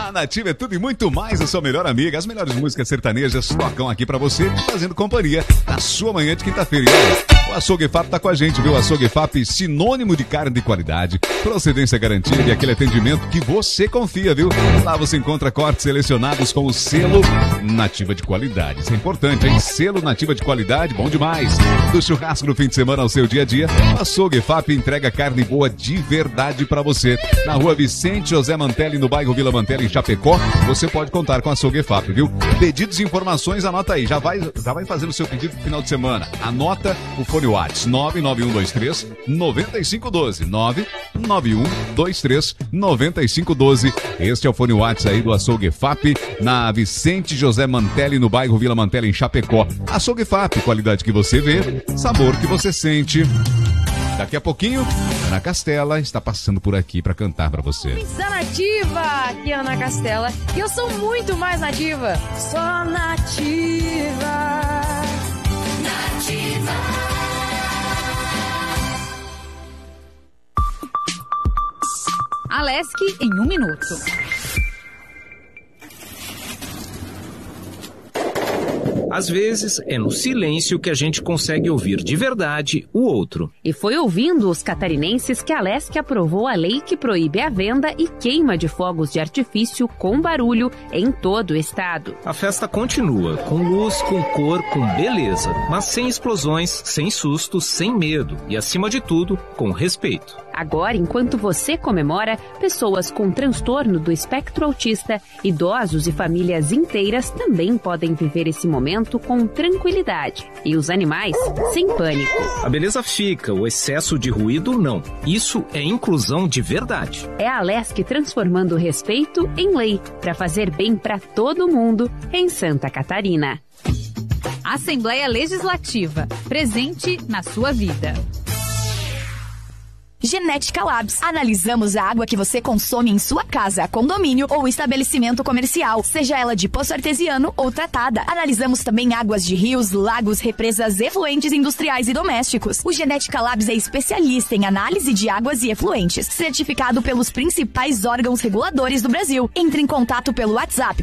A Nativa é tudo e muito mais, a sua melhor amiga. As melhores músicas sertanejas tocam aqui pra você, fazendo companhia na sua manhã de quinta-feira. E aí, o Açougue FAP tá com a gente, viu? Açougue FAP, sinônimo de carne de qualidade, procedência garantida e aquele atendimento que você confia, viu? Lá você encontra cortes selecionados com o selo Nativa de qualidade. Isso é importante, hein? Selo Nativa de qualidade, bom demais. Do churrasco no fim de semana ao seu dia a dia, o Açougue FAP entrega carne boa de verdade pra você. Na rua Vicente José Mantelli, no bairro Vila Mantelli, em Chapecó, você pode contar com a Açougue FAP, viu? Pedidos e informações, anota aí. Já vai fazendo o seu pedido no final de semana. Anota o fone WhatsApp 99123-9512. 99123-9512. Este é o fone WhatsApp aí do Açougue FAP, na Vicente José Mantelli, no bairro Vila Mantelli, em Chapecó. Açougue FAP, qualidade que você vê, sabor que você sente. Daqui a pouquinho, Ana Castela está passando por aqui para cantar para você. Pizza Nativa, aqui é Ana Castela. E eu sou muito mais nativa. Sou nativa. Nativa. Alesc em 1 minuto. Às vezes, é no silêncio que a gente consegue ouvir de verdade o outro. E foi ouvindo os catarinenses que a Alesc aprovou a lei que proíbe a venda e queima de fogos de artifício com barulho em todo o estado. A festa continua, com luz, com cor, com beleza, mas sem explosões, sem sustos, sem medo e, acima de tudo, com respeito. Agora, enquanto você comemora, pessoas com transtorno do espectro autista, idosos e famílias inteiras também podem viver esse momento com tranquilidade. E os animais, sem pânico. A beleza fica, o excesso de ruído não. Isso é inclusão de verdade. É a Alesc transformando o respeito em lei, para fazer bem para todo mundo em Santa Catarina. Assembleia Legislativa, presente na sua vida. Genética Labs. Analisamos a água que você consome em sua casa, condomínio ou estabelecimento comercial, seja ela de poço artesiano ou tratada. Analisamos também águas de rios, lagos, represas, efluentes industriais e domésticos. O Genética Labs é especialista em análise de águas e efluentes, certificado pelos principais órgãos reguladores do Brasil. Entre em contato pelo WhatsApp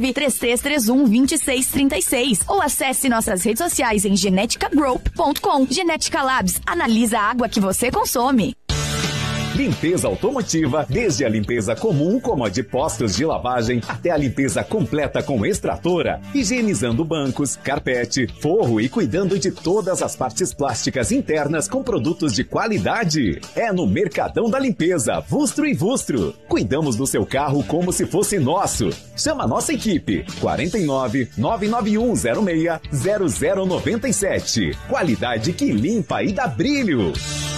49-3331-2636 ou acesse nossas redes sociais em geneticagroup.com. Genética Labs. Analisa a água que você consome. Limpeza automotiva, desde a limpeza comum, como a de postos de lavagem, até a limpeza completa com extratora, higienizando bancos, carpete, forro e cuidando de todas as partes plásticas internas com produtos de qualidade. É no Mercadão da Limpeza, Vustro e Vustro. Cuidamos do seu carro como se fosse nosso. Chama a nossa equipe, 49-99106-0097. Qualidade que limpa e dá brilho.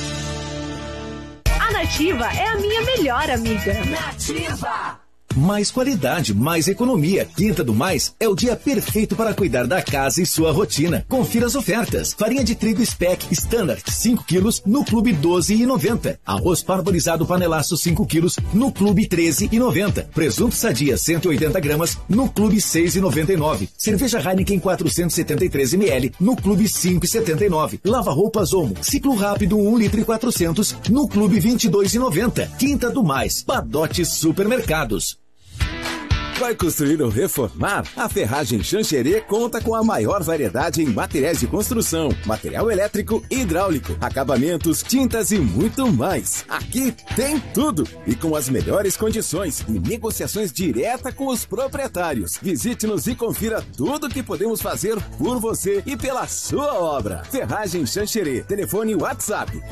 A Nativa é a minha melhor amiga. Nativa! Mais qualidade, mais economia. Quinta do Mais é o dia perfeito para cuidar da casa e sua rotina. Confira as ofertas. Farinha de trigo Spec Standard 5 quilos no Clube 12,90. Arroz parbolizado panelaço 5 quilos no Clube 13,90. Presunto Sadia 180 gramas no Clube 6,99. Cerveja Heineken 473 ml no Clube 5,79. Lava roupas Omo ciclo rápido 1 litro e 400 no Clube 22,90. Quinta do Mais, Padote Supermercados. Vai construir ou reformar? A Ferragem Xanxerê conta com a maior variedade em materiais de construção, material elétrico e hidráulico, acabamentos, tintas e muito mais. Aqui tem tudo e com as melhores condições e negociações direta com os proprietários. Visite-nos e confira tudo que podemos fazer por você e pela sua obra. Ferragem Xanxerê. Telefone WhatsApp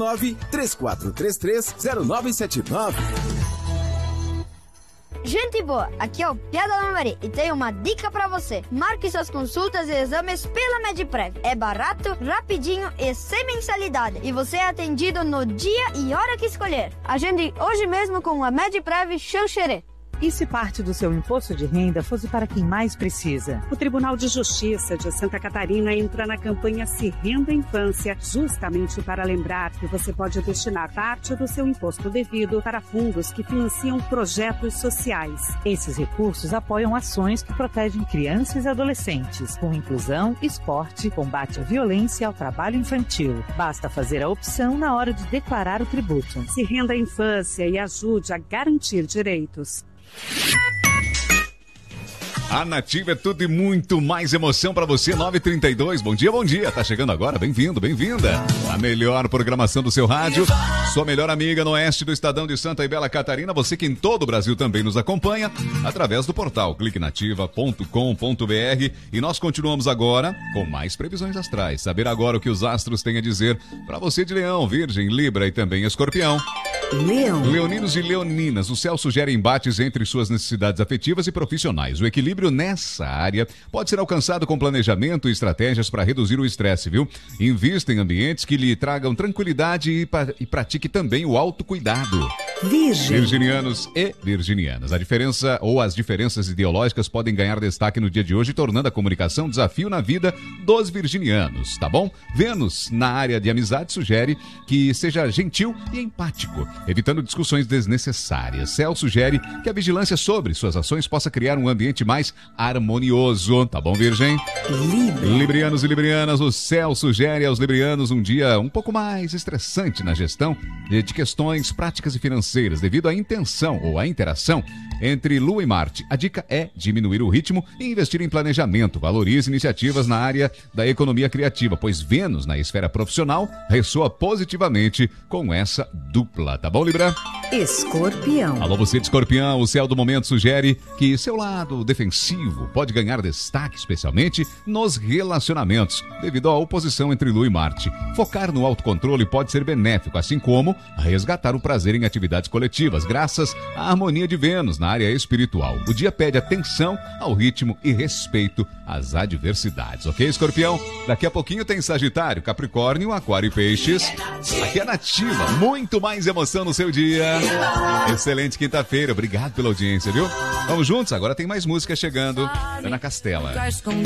49-3433-0979. Gente boa, aqui é o Piada da Mari e tenho uma dica pra você. Marque suas consultas e exames pela Mediprev. É barato, rapidinho e sem mensalidade. E você é atendido no dia e hora que escolher. Agende hoje mesmo com a Mediprev Xanxerê. E se parte do seu imposto de renda fosse para quem mais precisa? O Tribunal de Justiça de Santa Catarina entra na campanha Se Renda Infância, justamente para lembrar que você pode destinar parte do seu imposto devido para fundos que financiam projetos sociais. Esses recursos apoiam ações que protegem crianças e adolescentes, com inclusão, esporte, combate à violência e ao trabalho infantil. Basta fazer a opção na hora de declarar o tributo. Se renda à infância e ajude a garantir direitos. A Nativa é tudo e muito mais emoção pra você. 9h32. Bom dia. Tá chegando agora? Bem-vindo, bem-vinda. A melhor programação do seu rádio. Sua melhor amiga no oeste do Estadão de Santa e Bela Catarina. Você que em todo o Brasil também nos acompanha através do portal cliquenativa.com.br. E nós continuamos agora com mais previsões astrais. Saber agora o que os astros têm a dizer pra você de Leão, Virgem, Libra e também Escorpião. Leão. Leoninos e leoninas, o céu sugere embates entre suas necessidades afetivas e profissionais. O equilíbrio nessa área pode ser alcançado com planejamento e estratégias para reduzir o estresse, viu? Invista em ambientes que lhe tragam tranquilidade e pratique também o autocuidado. Virgem. Virginianos e virginianas. A diferença ou as diferenças ideológicas podem ganhar destaque no dia de hoje, tornando a comunicação um desafio na vida dos virginianos, tá bom? Vênus, na área de amizade, sugere que seja gentil e empático, evitando discussões desnecessárias. Céu sugere que a vigilância sobre suas ações possa criar um ambiente mais harmonioso, tá bom, Virgem? Libra. Librianos e librianas, o céu sugere aos librianos um dia um pouco mais estressante na gestão de questões práticas e financeiras, devido à intenção ou à interação entre Lua e Marte. A dica é diminuir o ritmo e investir em planejamento. Valorize iniciativas na área da economia criativa, pois Vênus, na esfera profissional, ressoa positivamente com essa dupla. Tá bom, Libra? Escorpião. Alô, você de Escorpião, o céu do momento sugere que seu lado defensivo pode ganhar destaque, especialmente nos relacionamentos, devido à oposição entre Lua e Marte. Focar no autocontrole pode ser benéfico, assim como resgatar o prazer em atividades coletivas, graças à harmonia de Vênus na área espiritual. O dia pede atenção ao ritmo e respeito às adversidades, ok, Escorpião? Daqui a pouquinho tem Sagitário, Capricórnio, Aquário e Peixes. Aqui é Nativa, muito mais emoção no seu dia. Excelente quinta-feira, obrigado pela audiência, viu? Vamos juntos, agora tem mais música chegando. Ana Castela.